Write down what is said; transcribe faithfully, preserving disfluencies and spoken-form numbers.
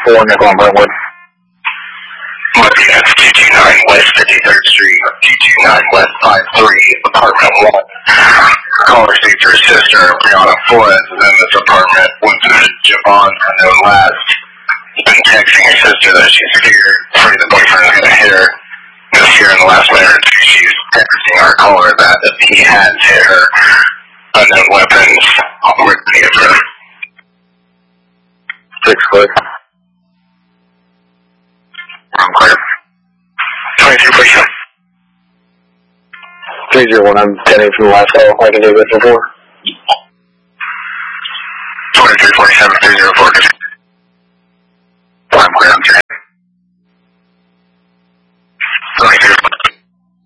four Nickel on Brentwood. Looking at two two nine West fifty-third Street, two two nine West five three, apartment one. Caller states her sister, Brianna Flores, is in this apartment with Javon, unknown last. Been texting her sister that she's scared, afraid the boyfriend is going to hit her. Just here in the last minute or two, she's texting our caller that if he has hit her, unknown weapons were near her. Six foot. I'm clear. twenty-two percent. three zero one, I'm ten eight from the last call. I can do this before. twenty-three forty-seven, three zero four.